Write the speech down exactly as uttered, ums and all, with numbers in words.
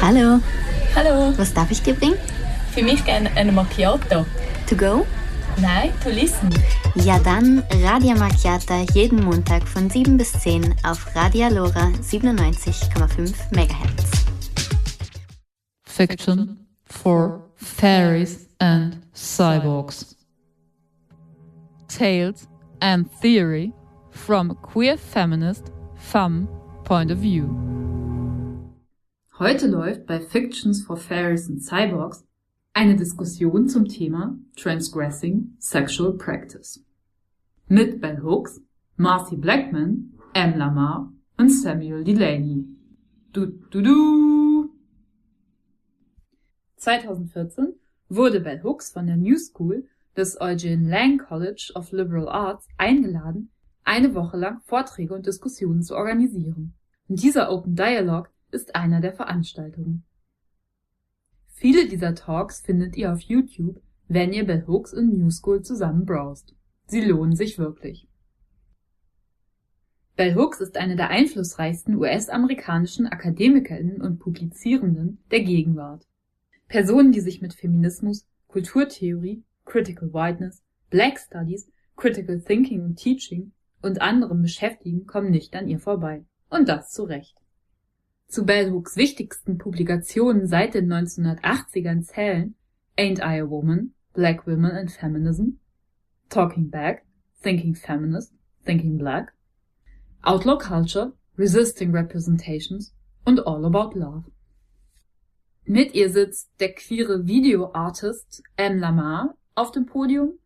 Hallo, Hallo, was darf ich dir bringen? für mich gerne eine Macchiato. To go? Nein, to listen. Ja dann, Radio Macchiata jeden Montag von sieben bis zehn auf Radio Lora siebenundneunzig Komma fünf Megahertz. Fiction for Fairies and Cyborgs. Tales and Theory from a queer feminist femme point of view. Heute läuft bei Fictions for Fairies and Cyborgs eine Diskussion zum Thema Transgressing Sexual Practice. Mit Bell Hooks, Marcy Blackman, Em Lamar und Samuel Delaney. Du, du, du. zweitausendvierzehn wurde Bell Hooks von der New School des Eugene Lang College of Liberal Arts eingeladen, eine Woche lang Vorträge und Diskussionen zu organisieren. Und dieser Open Dialogue ist einer der Veranstaltungen. Viele dieser Talks findet ihr auf YouTube, wenn ihr Bell Hooks und New School zusammen browst. Sie lohnen sich wirklich. Bell Hooks ist eine der einflussreichsten U S-amerikanischen AkademikerInnen und Publizierenden der Gegenwart. Personen, die sich mit Feminismus, Kulturtheorie, Critical Whiteness, Black Studies, Critical Thinking und Teaching und anderem beschäftigen, kommen nicht an ihr vorbei. Und das zu Recht. Zu Bell Hooks wichtigsten Publikationen seit den neunzehnhundertachtzigern zählen Ain't I a Woman? Black Women and Feminism, Talking Back, Thinking Feminist, Thinking Black, Outlaw Culture, Resisting Representations und All About Love. Mit ihr sitzt der queere Video-Artist Em Lamar auf dem Podium